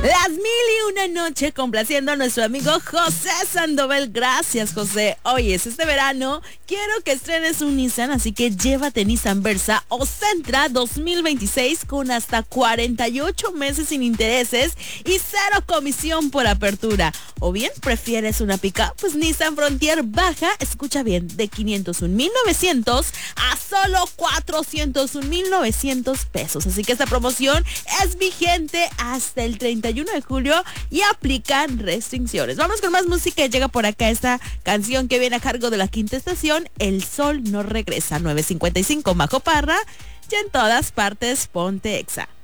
Las 1001 noche complaciendo a nuestro amigo José Sandoval. Gracias, José. Oye, este verano quiero que estrenes un Nissan, así que llévate Nissan Versa o Sentra 2026 con hasta 48 meses sin intereses y cero comisión por apertura. O bien, ¿prefieres una pick-up? Pues Nissan Frontier baja, escucha bien, de 501,900 a solo 401,900 pesos. Así que esta promoción es vigente hasta el 31 de julio y aplican restricciones. Vamos con más música. Llega por acá esta canción que viene a cargo de La Quinta Estación, El Sol No Regresa. 9:55, Majo Parra, y en todas partes ponte Exa.